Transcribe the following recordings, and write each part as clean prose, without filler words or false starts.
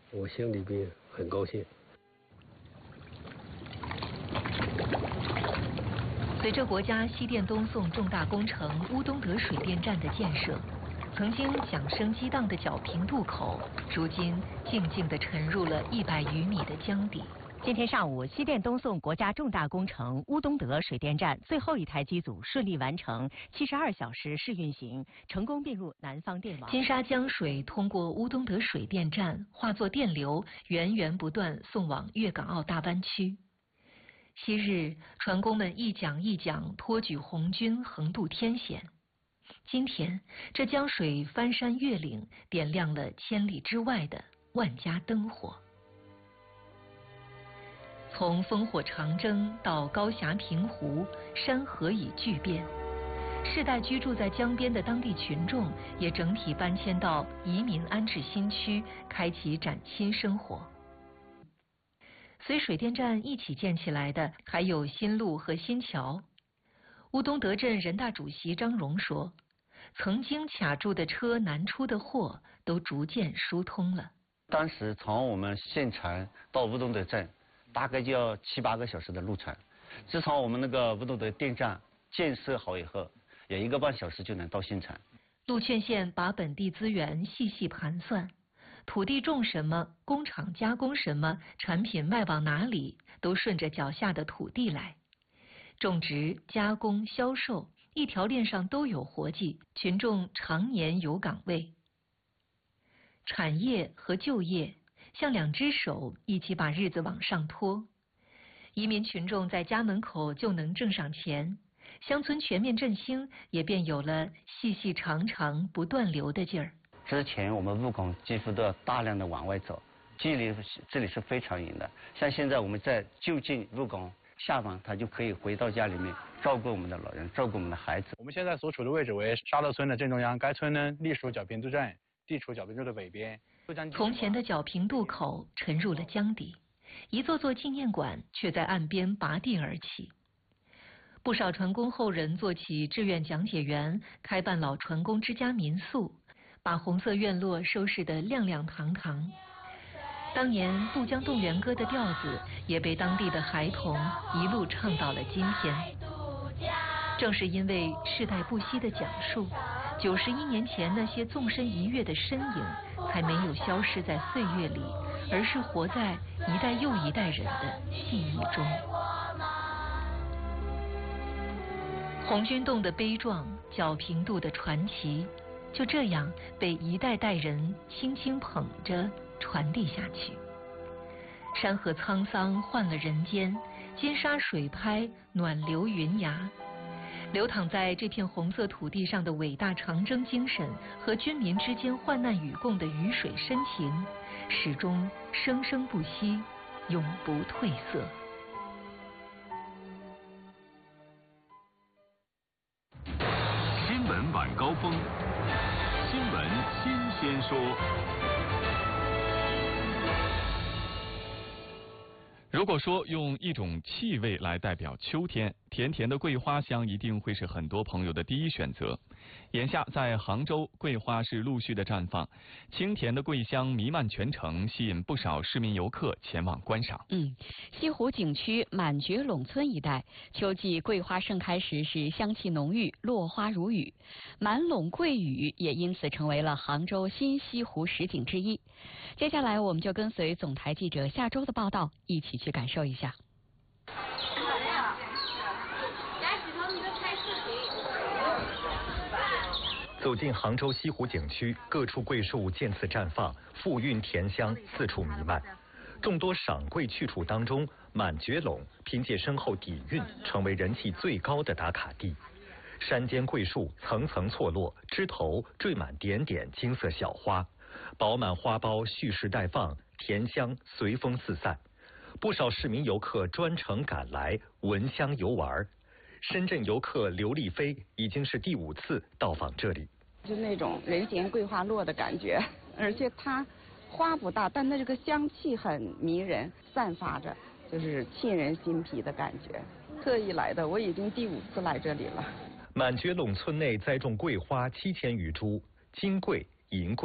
我心里边很高兴。 随着国家西电东送重大工程乌东德水电站的建设，曾经响声激荡的皎平渡口，如今静静地沉入了100余米的江底。 今天上午，西电东送国家重大工程乌东德水电站最后一台机组顺利完成72小时试运行，成功并入南方电网。 金沙江水通过乌东德水电站化作电流，源源不断送往粤港澳大湾区。昔日船工们一桨一桨托举红军横渡天险，今天这江水翻山越岭，点亮了千里之外的万家灯火。从烽火长征到高峡平湖，山河已巨变，世代居住在江边的当地群众也整体搬迁到移民安置新区，开启崭新生活。随水电站一起建起来的还有新路和新桥。乌东德镇人大主席张荣说，曾经卡住的车难出的货都逐渐疏通了。 当时从我们县城到乌东德镇大概就要7、8个小时的路程，自从我们那个乌东德电站建设好以后，也1个半小时就能到县城。 陆劝县把本地资源细细盘算，土地种什么，工厂加工什么，产品卖往哪里，都顺着脚下的土地来。种植、加工、销售，一条链上都有活计，群众常年有岗位。产业和就业像2只手一起把日子往上拖，移民群众在家门口就能挣上钱，乡村全面振兴也便有了细细长长不断流的劲儿。 之前我们务工几乎都要大量的往外走，距离这里是非常远的。像现在我们在就近务工，下班他就可以回到家里面照顾我们的老人，照顾我们的孩子。 我们现在所处的位置为沙头村的正中央，该村呢隶属皎平渡镇，地处皎平渡的北边。 从前的皎平渡口沉入了江底，一座座纪念馆却在岸边拔地而起。不少船工后人做起志愿讲解员，开办老船工之家民宿，把红色院落收拾得亮亮堂堂。当年渡江动员歌的调子也被当地的孩童一路唱到了今天。正是因为世代不息的讲述，91年前那些纵身一跃的身影才没有消失在岁月里，而是活在一代又一代人的记忆中。红军洞的悲壮，皎平渡的传奇，就这样被一代代人轻轻捧着传递下去。山河沧桑换了人间，金沙水拍暖流云崖。流淌在这片红色土地上的伟大长征精神和军民之间患难与共的鱼水深情，始终生生不息，永不褪色。 新闻晚高峰，新闻新鲜说。如果说用一种气味来代表秋天，甜甜的桂花香一定会是很多朋友的第一选择。眼下在杭州，桂花是陆续的绽放，清甜的桂香弥漫全城，吸引不少市民游客前往观赏。 西湖景区满觉陇村一带，秋季桂花盛开时是香气浓郁，落花如雨，满陇桂雨也因此成为了杭州新西湖十景之一。接下来我们就跟随总台记者夏周的报道，一起去感受一下。 走进杭州西湖景区，各处桂树渐次绽放，馥郁甜香四处弥漫。众多赏桂去处当中，满觉陇凭借深厚底蕴，成为人气最高的打卡地。山间桂树层层错落，枝头缀满点点金色小花，饱满花苞蓄势待放，甜香随风四散。不少市民游客专程赶来闻香游玩。深圳游客刘丽飞已经是第5次到访这里， 就那种人闲桂花落的感觉，而且它花不大，但那这个香气很迷人，散发着就是沁人心脾的感觉。特意来的，我已经第5次来这里了。 满觉陇村内栽种桂花7000余株，金桂、银桂、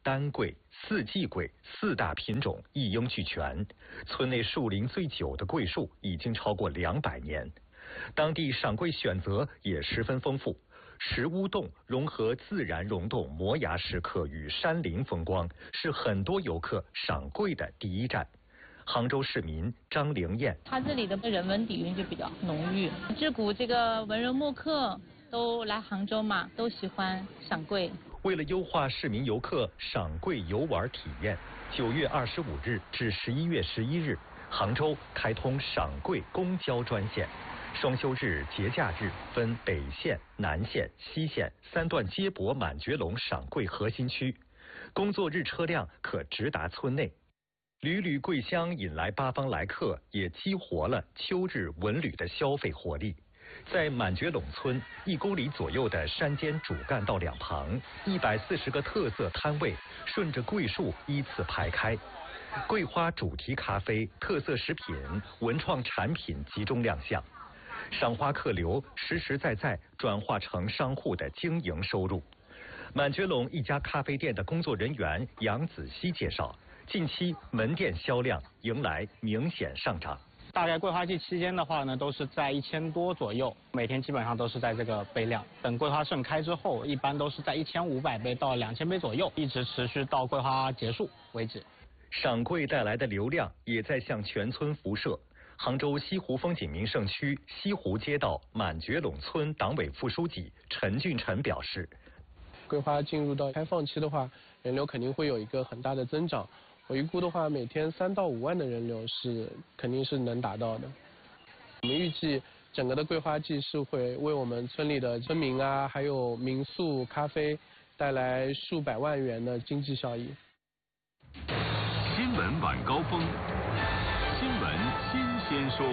丹桂、四季桂4大品种一应俱全。村内树龄最久的桂树已经超过200年，当地赏桂选择也十分丰富。石屋洞融合自然溶洞摩崖石刻与山林风光，是很多游客赏桂的第一站。杭州市民张玲燕， 它这里的人文底蕴就比较浓郁，自古这个文人墨客都来杭州嘛，都喜欢赏桂。 为了优化市民游客赏桂游玩体验，9月25日至11月11日，杭州开通赏桂公交专线。双休日、节假日分北线、南线、西线3段接驳满觉陇赏桂核心区，工作日车辆可直达村内。缕缕桂香引来八方来客，也激活了秋日文旅的消费活力。在满觉陇村1公里左右的山间主干道两旁，140个特色摊位顺着桂树依次排开，桂花主题咖啡、特色食品、文创产品集中亮相。赏花客流实实在在转化成商户的经营收入。满觉陇一家咖啡店的工作人员杨子熙介绍，近期门店销量迎来明显上涨。 大概桂花季期间的话呢，都是在1000多左右，每天基本上都是在这个杯量。等桂花盛开之后，一般都是在1500杯到2000杯左右，一直持续到桂花结束为止。 赏桂带来的流量也在向全村辐射。杭州西湖风景名胜区西湖街道满觉陇村党委副书记陈俊臣表示， 桂花进入到开放期的话，人流肯定会有一个很大的增长。我预估的话，每天3到5万的人流肯定是能达到的。我们预计整个的桂花季是会为我们村里的村民啊，还有民宿、咖啡带来数百万元的经济效益。 新闻晚高峰，新闻新鲜说。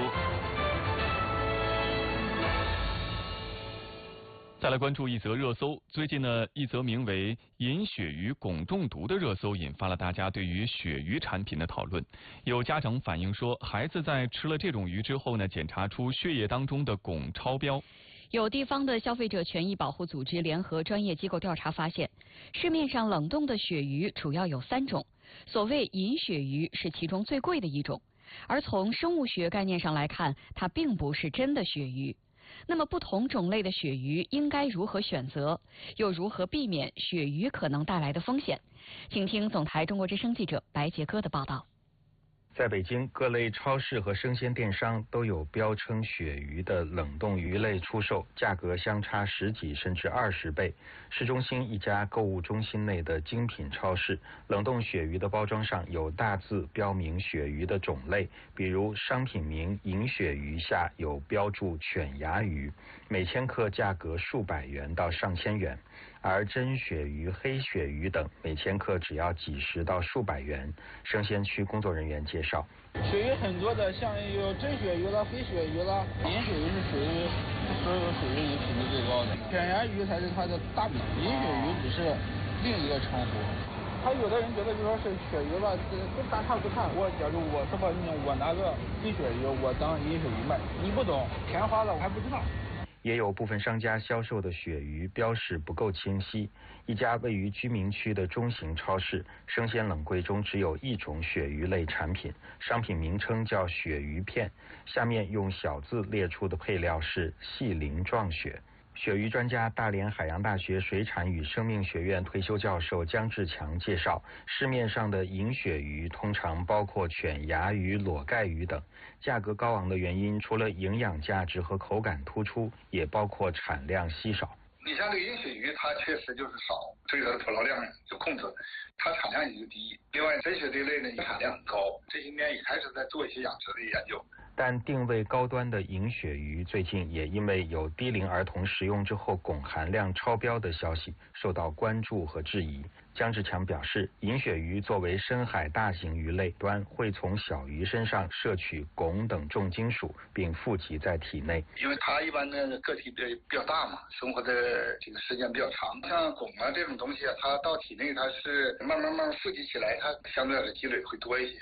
再来关注一则热搜，最近呢，一则名为“饮鳕鱼汞中毒”的热搜引发了大家对于鳕鱼产品的讨论。有家长反映说，孩子在吃了这种鱼之后呢，检查出血液当中的汞超标。 有地方的消费者权益保护组织联合专业机构调查发现，市面上冷冻的鳕鱼主要有3种，所谓饮鳕鱼是其中最贵的一种，而从生物学概念上来看，它并不是真的鳕鱼。那么不同种类的鳕鱼应该如何选择，又如何避免鳕鱼可能带来的风险？请听总台中国之声记者白杰哥的报道。 在北京，各类超市和生鲜电商都有标称鳕鱼的冷冻鱼类出售，价格相差10几甚至20倍。市中心一家购物中心内的精品超市，冷冻鳕鱼的包装上有大字标明鳕鱼的种类，比如商品名饮鳕鱼下有标注犬牙鱼，每千克价格数百元到上千元。而真鳕鱼、黑鳕鱼等每千克只要几十到数百元。生鲜区工作人员介绍， 鳕鱼很多的，像有真鳕鱼了、黑鳕鱼了，饮鳕鱼是属于所有鳕鱼里品质最高的，犬牙鱼才是它的大名，饮鳕鱼只是另一个称呼。他有的人觉得就说是鳕鱼吧，跟大差不差。假如我是吧，我拿个黑鳕鱼，我当饮鳕鱼卖，你不懂，钱花了我还不知道。 也有部分商家销售的鳕鱼标示不够清晰。一家位于居民区的中型超市，生鲜冷柜中只有一种鳕鱼类产品，商品名称叫鳕鱼片，下面用小字列出的配料是细鳞状鳕。鳕鱼专家、大连海洋大学水产与生命学院退休教授姜志强介绍，市面上的饮鳕鱼通常包括犬牙鱼、裸盖鱼等，价格高昂的原因除了营养价值和口感突出，也包括产量稀少。 你像这个饮鳕鱼，它确实就是少，所以它的捕捞量有控制，它产量也就低。另外，真鳕这类呢，产量很高，这些年也开始在做一些养殖的研究。 但定位高端的饮鳕鱼最近也因为有低龄儿童食用之后汞含量超标的消息受到关注和质疑。姜志强表示，饮鳕鱼作为深海大型鱼类端，会从小鱼身上摄取汞等重金属，并富集在体内。 因为它一般的个体比较大嘛，生活的这个时间比较长，像汞啊这种东西啊，它到体内它是慢慢富集起来，它相对来说积累会多一些。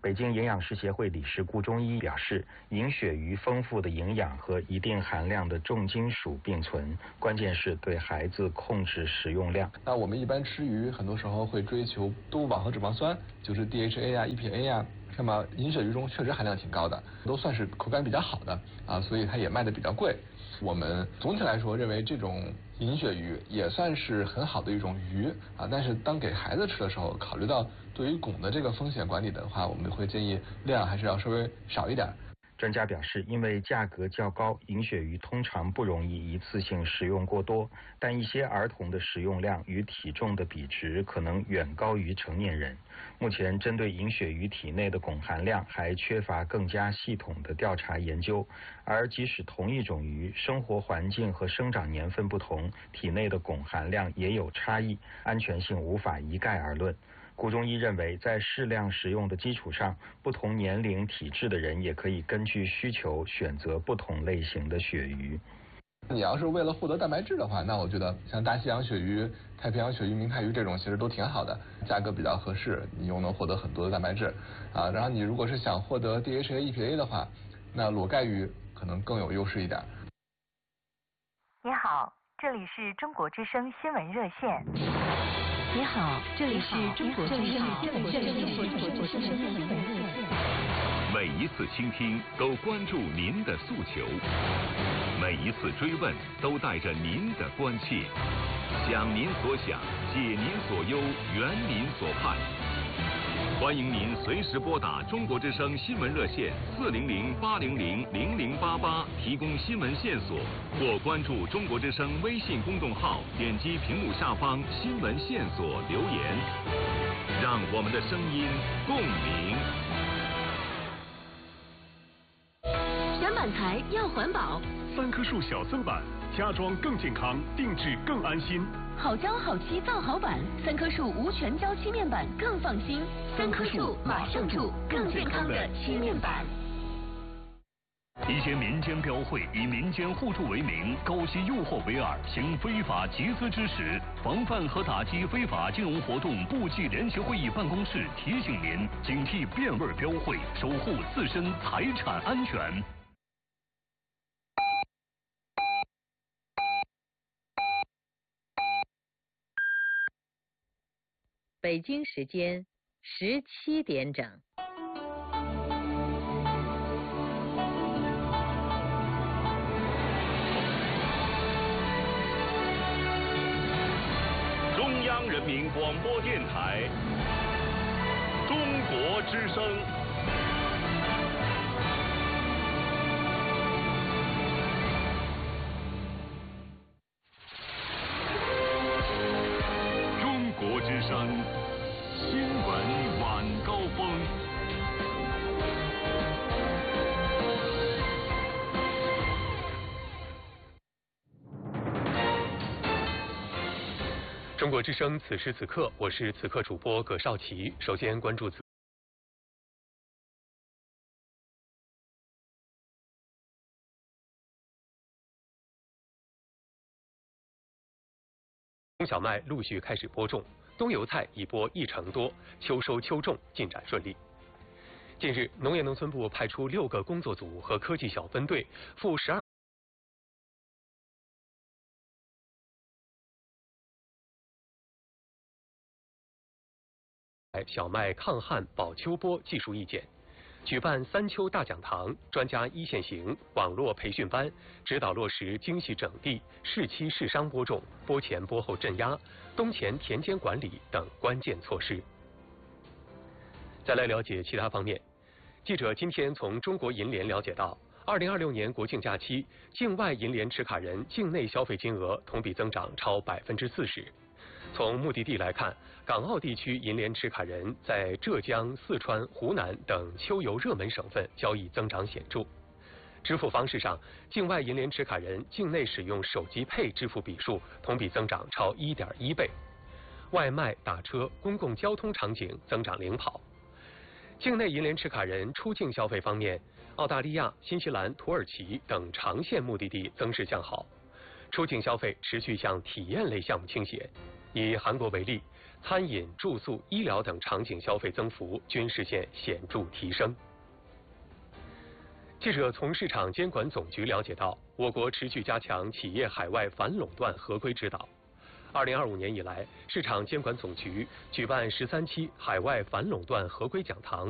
北京营养师协会理事顾中医表示，饮鳕鱼丰富的营养和一定含量的重金属并存，关键是对孩子控制食用量。 那我们一般吃鱼，很多时候会追求动物饱和脂肪酸，就是 DHA 啊、EPA 啊。那么饮鳕鱼中确实含量挺高的，都算是口感比较好的啊，所以它也卖的比较贵。我们总体来说认为这种饮鳕鱼也算是很好的一种鱼啊，但是当给孩子吃的时候，考虑到对于汞的这个风险管理的话，我们会建议量还是要稍微少一点。 专家表示，因为价格较高，饮鳕鱼通常不容易一次性食用过多，但一些儿童的食用量与体重的比值可能远高于成年人。目前针对饮鳕鱼体内的汞含量还缺乏更加系统的调查研究，而即使同一种鱼，生活环境和生长年份不同，体内的汞含量也有差异，安全性无法一概而论。顾中医认为，在适量食用的基础上，不同年龄体质的人也可以根据需求选择不同类型的鳕鱼。 你要是为了获得蛋白质的话，那我觉得像大西洋鳕鱼、太平洋鳕鱼、明太鱼这种其实都挺好的，价格比较合适，你又能获得很多的蛋白质啊。然后你如果是想获得 DHA、EPA 的话，那裸盖鱼可能更有优势一点。 你好，这里是中国之声新闻热线。 你好，这里是中国之声新闻热线。 每一次倾听都关注您的诉求，每一次追问都带着您的关切，想您所想，解您所忧，圆您所盼。欢迎您随时拨打中国之声新闻热线400-800-0088提供新闻线索，或关注中国之声微信公众号，点击屏幕下方新闻线索留言，让我们的声音共鸣。 选板材要环保 ，3棵树小增板，家装更健康，定制更安心。 好胶好漆造好板，3棵树无全胶漆面板更放心。3棵树马上住更健康的漆面板。 一些民间标会以民间互助为名，高息诱惑为饵，行非法集资之实。防范和打击非法金融活动部际联席会议办公室提醒您，警惕变味标会，守护自身财产安全。 北京时间17点整。 中央人民广播电台，中国之声。中国之声新闻晚高峰。 中国之声此时此刻，我是此刻主播葛少奇。首先关注冬小麦陆续开始播种，冬油菜已播1成多，秋收秋种进展顺利。近日，农业农村部派出6个工作组和科技小分队赴12小麦抗旱保秋播技术意见，举办3秋大讲堂、专家一线行网络培训班，指导落实精细整地、适期适商播种、播前播后镇压、冬前田间管理等关键措施。再来了解其他方面，记者今天从中国银联了解到，2026年国庆假期，境外银联持卡人境内消费金额同比增长超40%。从目的地来看，港澳地区银联持卡人在浙江、四川、湖南等秋游热门省份交易增长显著。支付方式上，境外银联持卡人境内使用手机配支付笔数同比增长超1.1倍，外卖、打车、公共交通场景增长领跑。境内银联持卡人出境消费方面，澳大利亚、新西兰、土耳其等长线目的地增势向好，出境消费持续向体验类项目倾斜。以韩国为例， 餐饮、住宿、医疗等场景消费增幅均实现显著提升。记者从市场监管总局了解到，我国持续加强企业海外反垄断合规指导。2025年以来，市场监管总局举办13期海外反垄断合规讲堂。